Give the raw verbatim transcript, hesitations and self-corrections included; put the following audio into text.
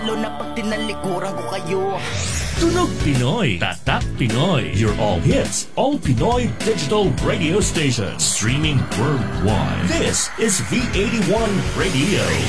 Lalo na pag tinalikuran ko kayo. Tunog Pinoy, Tatak Pinoy, your all hits, all Pinoy digital radio station, streaming worldwide. This is V eighty-one Radio.